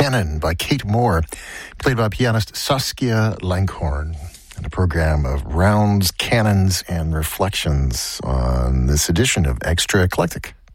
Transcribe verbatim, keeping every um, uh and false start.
Canon by Kate Moore, played by pianist Saskia Langhorn, and a program of rounds, cannons, and reflections on this edition of Extra Eclectic.